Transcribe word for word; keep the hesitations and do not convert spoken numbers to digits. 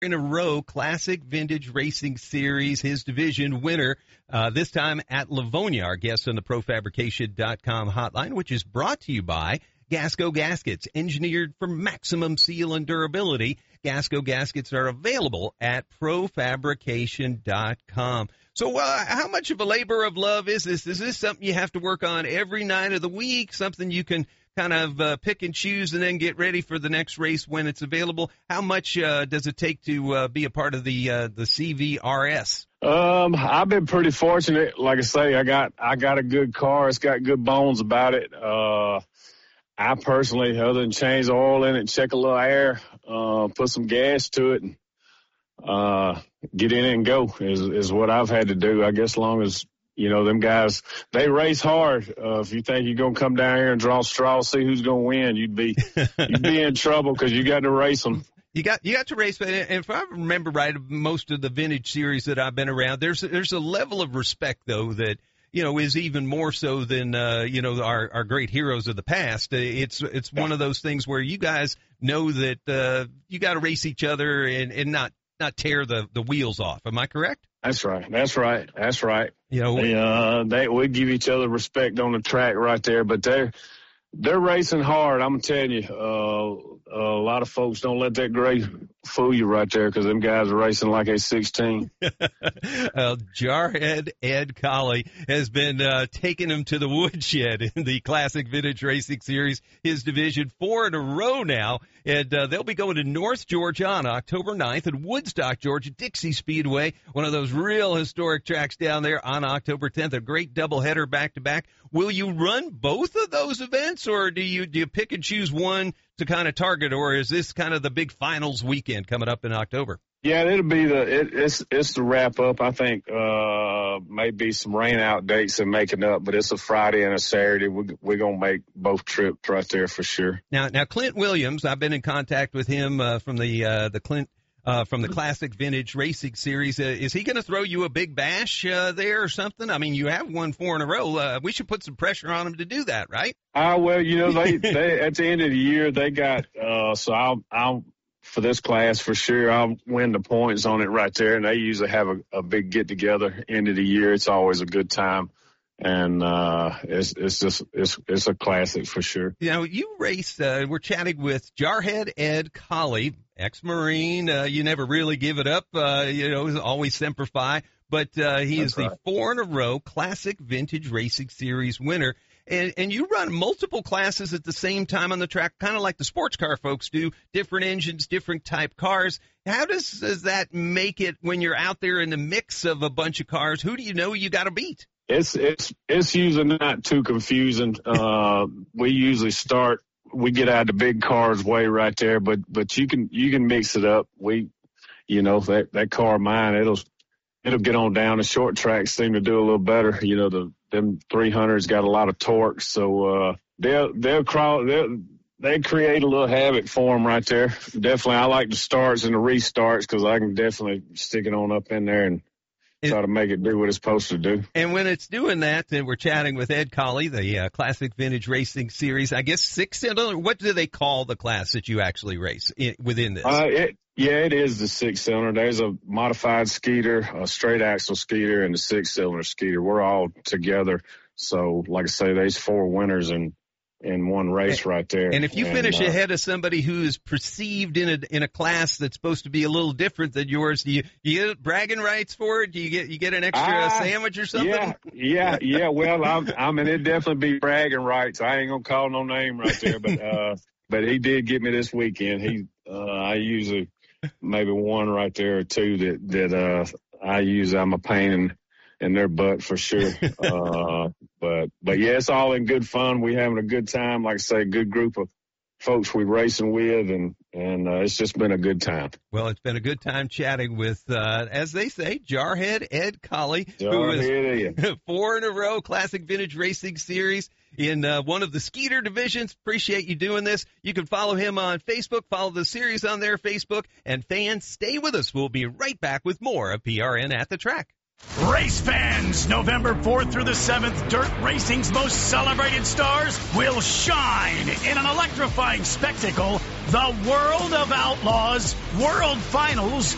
In a row, Classic Vintage Racing Series, his division winner, uh, this time at Livonia, our guest on the Pro Fabrication dot com hotline, which is brought to you by Gasco Gaskets, engineered for maximum seal and durability. Gasco Gaskets are available at Pro Fabrication dot com. So uh, how much of a labor of love is this? Is this something you have to work on every night of the week, something you can kind of uh, pick and choose and then get ready for the next race when it's available? How much uh, does it take to uh, be a part of the uh, the C V R S? Um, I've been pretty fortunate. Like I say, I got I got a good car. It's got good bones about it. Uh, I personally, other than change the oil in it, check a little air, uh, put some gas to it, and uh, get in it and go is is what I've had to do. I guess as long as you know, them guys, they race hard. Uh, if you think you're going to come down here and draw straws, see who's going to win, you'd be you'd be in trouble because you got to race them. You got you got to race, and if I remember right, most of the vintage series that I've been around, there's there's a level of respect though that you know is even more so than uh, you know our our great heroes of the past. It's it's one of those things where you guys know that uh, you got to race each other and and not not tear the the wheels off. Am I correct? That's right. That's right. That's right. You know, they, uh, they we give each other respect on the track right there, but they're they're racing hard. I'm telling you, uh, a lot of folks don't let that gray fool you right there because them guys are racing like they're sixteen. uh, Jarhead Ed Colley has been uh, taking him to the woodshed in the Classic Vintage Racing Series, his division four in a row now. And uh, they'll be going to North Georgia on October ninth and Woodstock, Georgia, Dixie Speedway, one of those real historic tracks down there on October tenth. A great doubleheader back-to-back. Will you run both of those events, or do you do you pick and choose one to kind of target, or is this kind of the big finals weekend coming up in October? Yeah, it'll be the it, it's it's the wrap up. I think uh, maybe some rain out dates and making up, but it's a Friday and a Saturday. We're, we're gonna make both trips right there for sure. Now, now Clint Williams, I've been in contact with him uh, from the uh, the Clint uh, from the Classic Vintage Racing Series. Uh, is he going to throw you a big bash uh, there or something? I mean, you have won four in a row. Uh, we should put some pressure on him to do that, right? Uh, well, you know, they, they at the end of the year they got uh, so I'll I'll. For this class, for sure, I'll win the points on it right there. And they usually have a, a big get-together end of the year. It's always a good time. And uh, it's it's just it's it's a classic for sure. You know, you race. Uh, we're chatting with Jarhead Ed Colley, ex-Marine. Uh, you never really give it up. Uh, you know, always Semper Fi. But uh, he That's is the right. four in a row Classic Vintage Racing Series winner. And, and you run multiple classes at the same time on the track, kind of like the sports car folks do, different engines, different type cars. How does, does that make it when you're out there in the mix of a bunch of cars? Who do you know you got to beat? It's it's it's usually not too confusing. Uh, we usually start, we get out of the big cars way right there, but but you can you can mix it up. We, you know, that that car of mine, it'll it'll get on down. The short tracks seem to do a little better. You know, the them three hundreds got a lot of torque, so uh, they'll they'll crawl they'll they create a little havoc for them right there. Definitely, I like the starts and the restarts because I can definitely stick it on up in there and try to make it do what it's supposed to do. And when it's doing that, then we're chatting with Ed Colley, the uh, Classic Vintage Racing Series. I guess six cylinder. What do they call the class that you actually race in, within this? Uh, it, yeah, it is the six cylinder. There's a modified Skeeter, a straight axle Skeeter, and a six cylinder Skeeter. We're all together. So, like I say, there's four winners in in one race and, right there. And if you and, finish uh, ahead of somebody who is perceived in a in a class that's supposed to be a little different than yours, do you, you get bragging rights for it? Do you get you get an extra uh, sandwich or something? Yeah, yeah, yeah. Well, I'm, I mean, it'd definitely be bragging rights. I ain't gonna call no name right there, but uh, but he did get me this weekend. He, uh, I usually maybe one right there or two that that uh, I use. I'm a pain in, in their butt for sure. uh, but but yeah, it's all in good fun. We having a good time. Like I say, good group of folks we racing with, and and uh, it's just been a good time. Well, it's been a good time chatting with, uh, as they say, Jarhead Ed Colley, Jarhead who is four in a row Classic Vintage Racing Series in uh, one of the Skeeter divisions. Appreciate you doing this. You can follow him on Facebook, follow the series on their Facebook, and fans, stay with us. We'll be right back with more of P R N at the Track. Race fans, November fourth through the seventh, dirt racing's most celebrated stars will shine in an electrifying spectacle, the World of Outlaws World Finals